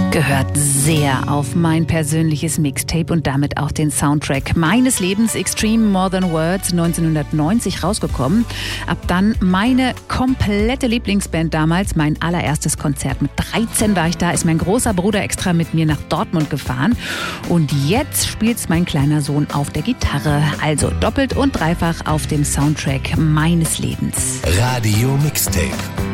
Gehört sehr auf mein persönliches Mixtape und damit auch den Soundtrack meines Lebens, Extreme More Than Words, 1990 rausgekommen. Ab dann meine komplette Lieblingsband damals, mein allererstes Konzert. Mit 13 war ich da, ist mein großer Bruder extra mit mir nach Dortmund gefahren. Und jetzt spielt's mein kleiner Sohn auf der Gitarre. Also doppelt und dreifach auf dem Soundtrack meines Lebens. Radio Mixtape.